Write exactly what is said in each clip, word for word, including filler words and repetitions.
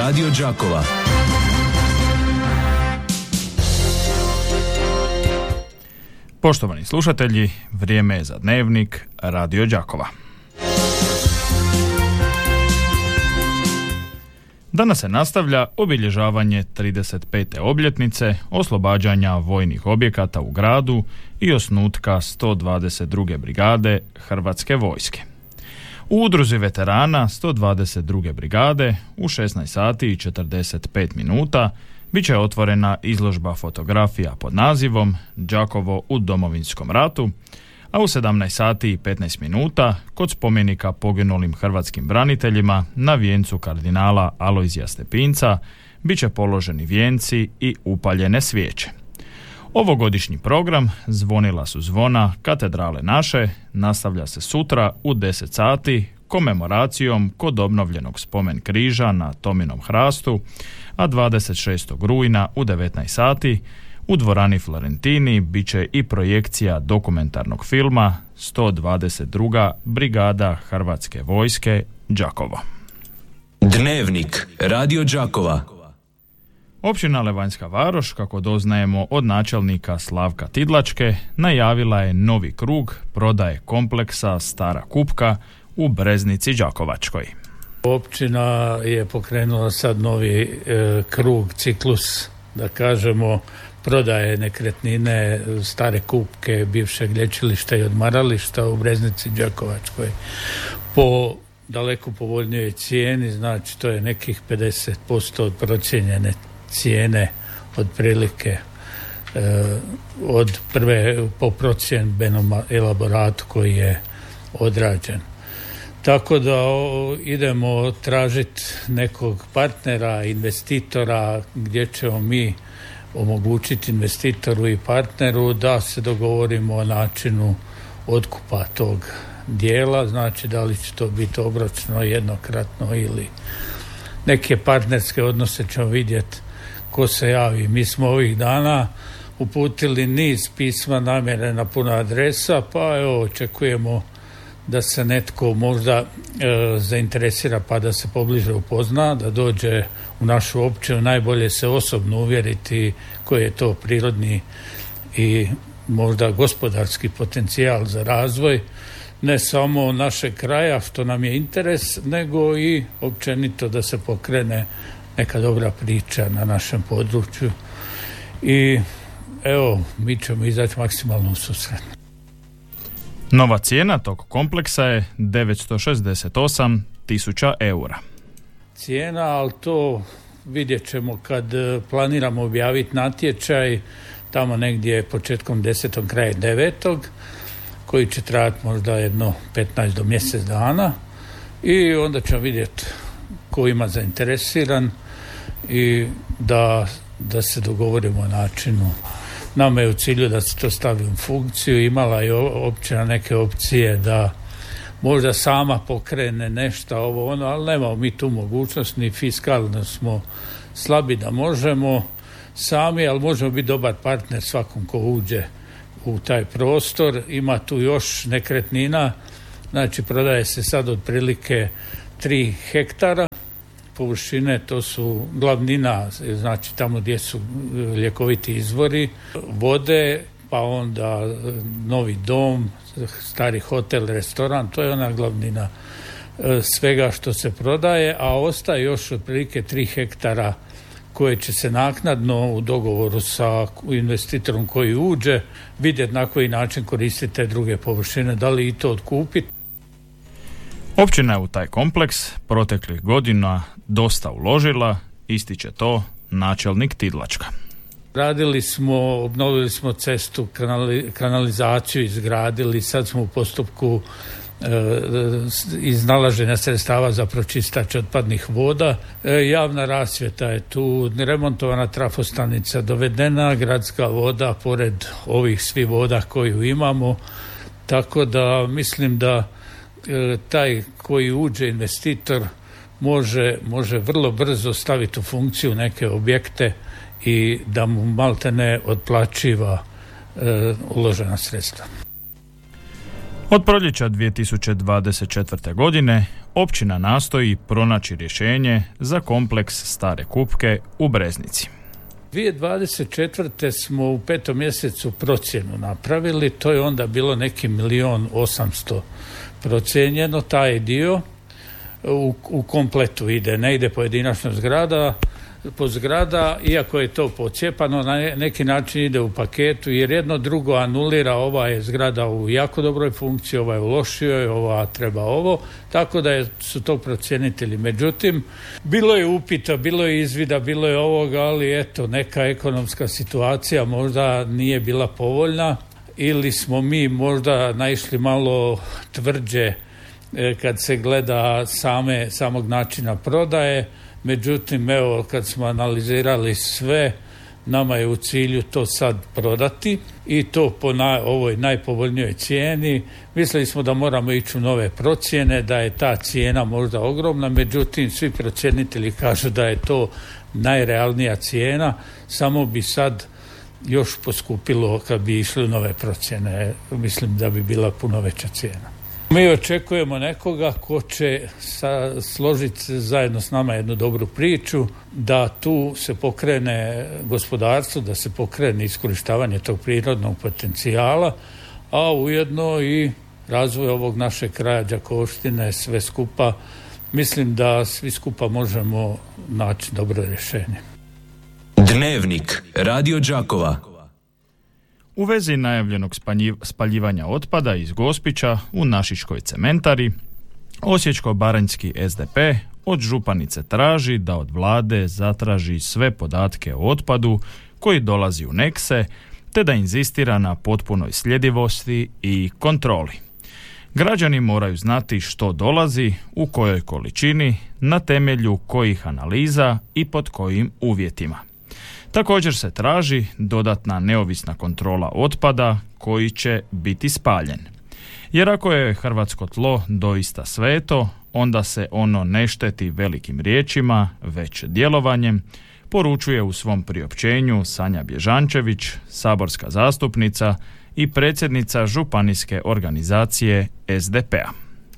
Radio Đakova. Poštovani slušatelji, vrijeme je za dnevnik Radio Đakova. Danas se nastavlja obilježavanje trideset pete obljetnice oslobađanja vojnih objekata u gradu i osnutka sto dvadeset druge brigade Hrvatske vojske. U udruzi veterana sto dvadeset druge brigade u šesnaest sati i četrdeset pet minuta bit će otvorena izložba fotografija pod nazivom Đakovo u Domovinskom ratu, a u sedamnaest sati i petnaest minuta kod spomenika poginulim hrvatskim braniteljima na vijencu kardinala Alojzija Stepinca bit će položeni vijenci i upaljene svijeće. Ovogodišnji program Zvonila su zvona katedrale naše nastavlja se sutra u deset sati komemoracijom kod obnovljenog spomen križa na Tominom hrastu, a dvadeset šestog rujna u devetnaest sati u dvorani Florentini bit će i projekcija dokumentarnog filma sto dvadeset druga brigada Hrvatske vojske Đakovo. Dnevnik Radio Đakova. Općina Levanjska Varoš, kako doznajemo od načelnika Slavka Tidlačke, najavila je novi krug prodaje kompleksa Stara Kupka u Breznici Đakovačkoj. Općina je pokrenula sad novi e, krug, ciklus, da kažemo, prodaje nekretnine Stare Kupke, bivšeg lječilišta i odmarališta u Breznici Đakovačkoj po daleko povoljnijoj cijeni, znači to je nekih pedeset posto od procijenjene cijene otprilike e, od prve po procjenbenom elaboratu koji je odrađen. Tako da o, idemo tražiti nekog partnera, investitora, gdje ćemo mi omogućiti investitoru i partneru da se dogovorimo o načinu otkupa tog dijela, znači da li će to biti obročno, jednokratno ili neke partnerske odnose ćemo vidjeti ko se javi. Mi smo ovih dana uputili niz pisma namjere na puno adresa, pa evo očekujemo da se netko možda e, zainteresira pa da se pobliže upozna, da dođe u našu općinu, najbolje se osobno uvjeriti koji je to prirodni i možda gospodarski potencijal za razvoj ne samo našeg kraja, što nam je interes, nego i općenito da se pokrene neka dobra priča na našem području. I evo, mi ćemo izaći maksimalno u susret. Nova cijena tog kompleksa je devetsto šezdeset osam tisuća eura. Cijena, ali to vidjet ćemo kad planiramo objaviti natječaj, tamo negdje početkom desetog, kraja devetog, koji će trajati možda jedno petnaest do mjesec dana i onda ćemo vidjeti ko ima zainteresiran i da, da se dogovorimo o načinu. Nama je u cilju da se to stavi u funkciju, imala je općina neke opcije da možda sama pokrene nešto ovo ono, ali nemamo mi tu mogućnost, ni fiskalno smo slabi da možemo sami, ali možemo biti dobar partner svakom ko uđe u taj prostor. Ima tu još nekretnina, znači prodaje se sad otprilike tri hektara površine, to su glavnina, znači tamo gdje su ljekoviti izvori vode, pa onda novi dom, stari hotel, restoran, to je ona glavnina svega što se prodaje, a ostaje još otprilike tri hektara koje će se naknadno u dogovoru sa investitorom koji uđe vidjeti na koji način koristiti te druge površine, da li i to otkupiti. Općina je u taj kompleks proteklih godina dosta uložila, ističe to načelnik Tidlačka. Radili smo, obnovili smo cestu, kanali, kanalizaciju izgradili, sad smo u postupku e, iznalaženja sredstava za pročistač otpadnih voda. E, javna rasvjeta je tu, remontovana trafostanica, dovedena gradska voda pored ovih svih voda koju imamo, tako da mislim da e, taj koji uđe investitor može, može vrlo brzo staviti u funkciju neke objekte i da mu malte ne otplaćiva e, uložena sredstva. Od proljeća dvije tisuće dvadeset četvrte. godine općina nastoji pronaći rješenje za kompleks Stare Kupke u Breznici. dvije tisuće dvadeset četvrte. smo u petom mjesecu procjenu napravili, to je onda bilo neki milion osamsto procijenjeno, taj dio u, u kompletu ide, ne ide pojedinačno zgrada po zgrada, iako je to pocijepano, na neki način ide u paketu, jer jedno drugo anulira, ova je zgrada u jako dobroj funkciji, ova je u lošijoj, ova treba ovo, tako da je, su to procjenitelji. Međutim, bilo je upita, bilo je izvida, bilo je ovoga, ali eto, neka ekonomska situacija možda nije bila povoljna, ili smo mi možda naišli malo tvrđe e, kad se gleda same, samog načina prodaje. Međutim, evo, kad smo analizirali sve, nama je u cilju to sad prodati i to po na, ovoj najpovoljnijoj cijeni. Mislili smo da moramo ići u nove procjene, da je ta cijena možda ogromna, međutim, svi procjenitelji kažu da je to najrealnija cijena, samo bi sad još poskupilo kad bi išli u nove procjene. Mislim da bi bila puno veća cijena. Mi očekujemo nekoga ko će sa, složiti zajedno s nama jednu dobru priču, da tu se pokrene gospodarstvo, da se pokrene iskorištavanje tog prirodnog potencijala, a ujedno i razvoj ovog našeg kraja Đakovštine, sve skupa. Mislim da svi skupa možemo naći dobro rješenje. Dnevnik Radio Đakova. U vezi najavljenog spaljivanja otpada iz Gospića u Našičkoj cementari, Osječko-baranjski S D P od županice traži da od vlade zatraži sve podatke o otpadu koji dolazi u Nekse, te da inzistira na potpunoj sljedivosti i kontroli. Građani moraju znati što dolazi, u kojoj količini, na temelju kojih analiza i pod kojim uvjetima. Također se traži dodatna neovisna kontrola otpada koji će biti spaljen. Jer ako je hrvatsko tlo doista sveto, onda se ono ne šteti velikim riječima, već djelovanjem, poručuje u svom priopćenju Sanja Bježančević, saborska zastupnica i predsjednica županijske organizacije S D P-a.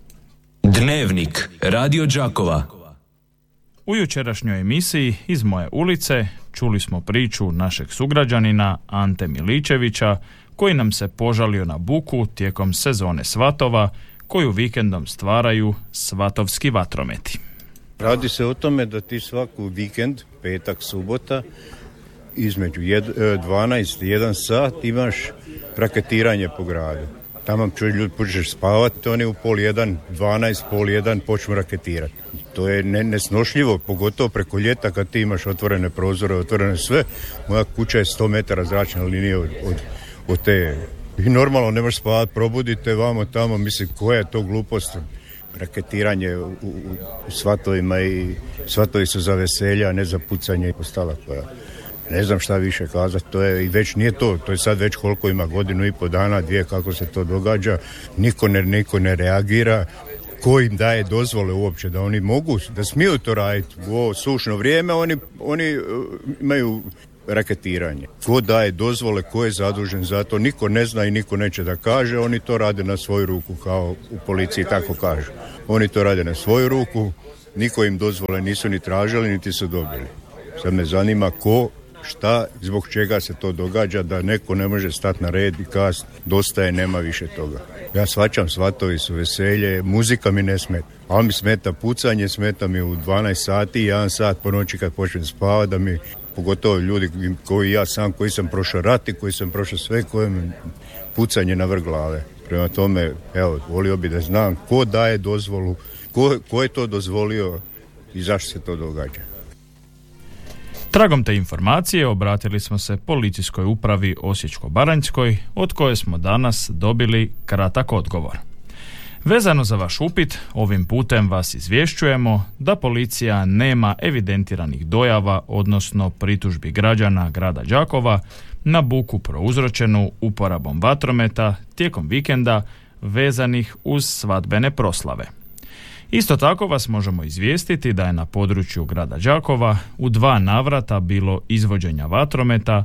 Dnevnik Radio Đakova. U jučerašnjoj emisiji Iz moje ulice čuli smo priču našeg sugrađanina Ante Miličevića, koji nam se požalio na buku tijekom sezone svatova koju vikendom stvaraju svatovski vatrometi. Radi se o tome da ti svaku vikend, petak, subota, između dvanaest i jedan sat imaš raketiranje po gradu. Tamo ljudi počneš spavati, oni u pol jedan, dvanaest, pol jedan počnu raketirati. To je nesnošljivo, pogotovo preko ljeta kad ti imaš otvorene prozore, otvorene sve. Moja kuća je sto metara zračna linija od, od, od te. I normalno ne možeš spavati, probudite vamo tamo, mislim koja je to glupost. Raketiranje u, u, u svatovima i svatovi su za veselja, ne za pucanje i ostala koja. Ne znam šta više kazati, to je i već nije to, to je sad već koliko ima godinu i po dana, dvije kako se to događa, niko ne, niko ne reagira, ko im daje dozvole uopće da oni mogu, da smiju to raditi u ovo sušno vrijeme, oni, oni uh, imaju raketiranje. Ko daje dozvole, ko je zadužen za to, niko ne zna i niko neće da kaže, oni to rade na svoju ruku kao u policiji tako kažu. Oni to rade na svoju ruku, niko im dozvole nisu ni tražili, niti su dobili. Sad me zanima ko, šta, zbog čega se to događa, da neko ne može stati na red i kast, dosta je, nema više toga. Ja shvaćam, svatovi su veselje, muzika mi ne smeta, ali mi smeta pucanje, smeta mi u dvanaest sati, jedan sat po noći kad počnem spavati, da mi, pogotovo ljudi koji ja sam, koji sam prošao rat i koji sam prošao sve, koje mi pucanje na vrh glave. Prema tome, evo, volio bi da znam ko daje dozvolu, ko, ko je to dozvolio i zašto se to događa. Tragom te informacije obratili smo se policijskoj upravi Osječko-baranjskoj, od koje smo danas dobili kratak odgovor. Vezano za vaš upit, ovim putem vas izvješćujemo da policija nema evidentiranih dojava, odnosno pritužbi građana grada Đakova na buku prouzročenu uporabom vatrometa tijekom vikenda vezanih uz svadbene proslave. Isto tako vas možemo izvijestiti da je na području grada Đakova u dva navrata bilo izvođenja vatrometa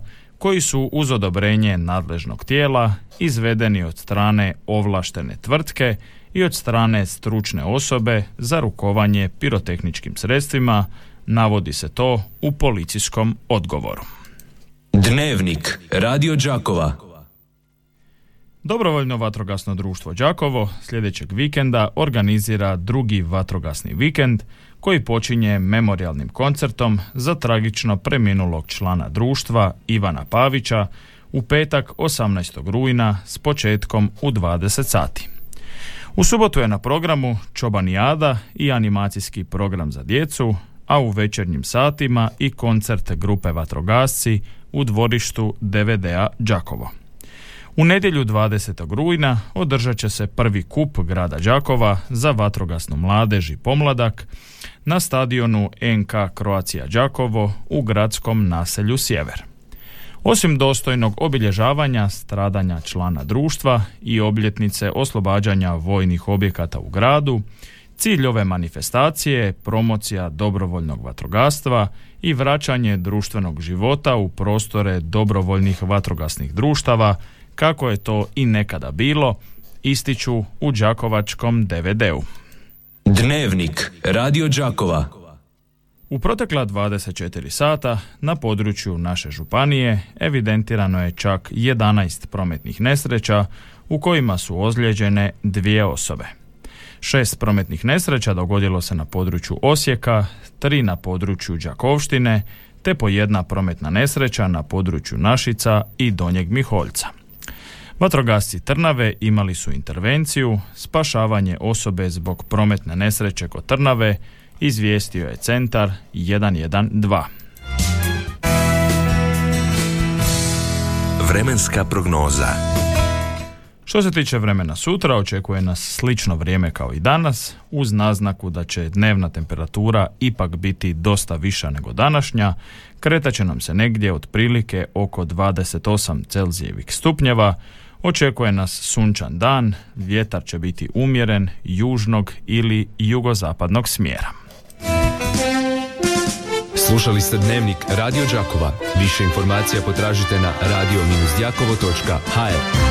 koji su uz odobrenje nadležnog tijela izvedeni od strane ovlaštene tvrtke i od strane stručne osobe za rukovanje pirotehničkim sredstvima, navodi se to u policijskom odgovoru. Dnevnik Radio Đakova. Dobrovoljno vatrogasno društvo Đakovo sljedećeg vikenda organizira drugi vatrogasni vikend koji počinje memorijalnim koncertom za tragično preminulog člana društva Ivana Pavića u petak osamnaestog rujna s početkom u dvadeset sati. U subotu je na programu Čobanijada i animacijski program za djecu, a u večernjim satima i koncert grupe Vatrogasci u dvorištu D V D-a Đakovo. U nedjelju dvadesetog rujna održat će se prvi kup grada Đakova za vatrogasnu mladež i pomladak na stadionu N K Croatia Đakovo u gradskom naselju Sjever. Osim dostojnog obilježavanja stradanja člana društva i obljetnice oslobađanja vojnih objekata u gradu, cilj ove manifestacije je promocija dobrovoljnog vatrogastva i vraćanje društvenog života u prostore dobrovoljnih vatrogasnih društava, kako je to i nekada bilo, ističu u đakovačkom D V D-u. Dnevnik Radio Đakova. U protekla dvadeset četiri sata na području naše županije evidentirano je čak jedanaest prometnih nesreća u kojima su ozlijeđene dvije osobe. Šest prometnih nesreća dogodilo se na području Osijeka, tri na području Đakovštine, te po jedna prometna nesreća na području Našica i Donjeg Miholjca. Vatrogasci Trnave imali su intervenciju, spašavanje osobe zbog prometne nesreće kod Trnave, izvijestio je centar jedan jedan dva. Vremenska prognoza. Što se tiče vremena sutra, očekuje nas slično vrijeme kao i danas, uz naznaku da će dnevna temperatura ipak biti dosta viša nego današnja, kretat će nam se negdje otprilike oko dvadeset osam Celzijevih stupnjeva, očekuje nas sunčan dan, vjetar će biti umjeren, južnog ili jugozapadnog smjera. Slušali ste Dnevnik Radio Đakova. Više informacija potražite na radio dash đakovo točka ha er.